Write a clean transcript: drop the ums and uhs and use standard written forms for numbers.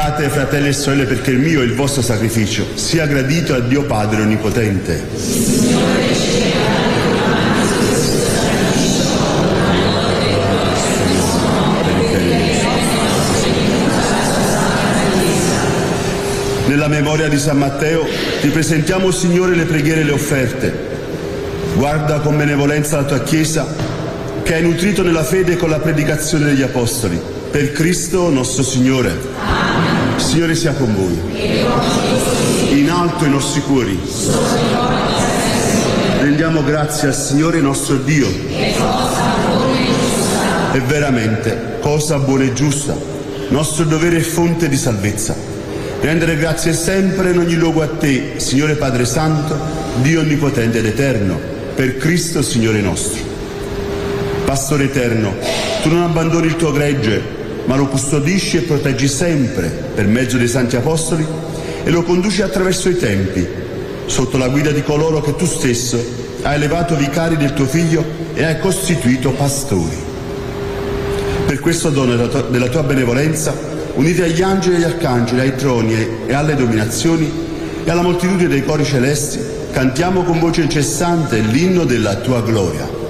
Pregate, fratelli e sorelle, perché il mio e il vostro sacrificio sia gradito a Dio Padre Onnipotente. Nella memoria di San Matteo ti presentiamo, Signore, le preghiere e le offerte. Guarda con benevolenza la tua Chiesa, che hai nutrito nella fede con la predicazione degli Apostoli. Per Cristo nostro Signore. Amen. Signore sia con voi. In alto i nostri cuori. Rendiamo grazie al Signore nostro Dio. È veramente cosa buona e giusta, nostro dovere e fonte di salvezza. Rendere grazie sempre in ogni luogo a te, Signore Padre Santo, Dio Onnipotente ed Eterno, per Cristo Signore nostro. Pastore eterno, tu non abbandoni il tuo gregge, ma lo custodisci e proteggi sempre per mezzo dei Santi Apostoli e lo conduci attraverso i tempi, sotto la guida di coloro che tu stesso hai elevato vicari del tuo Figlio e hai costituito pastori. Per questo dono della tua benevolenza, uniti agli angeli e agli arcangeli, ai troni e alle dominazioni e alla moltitudine dei cori celesti, cantiamo con voce incessante l'inno della tua gloria.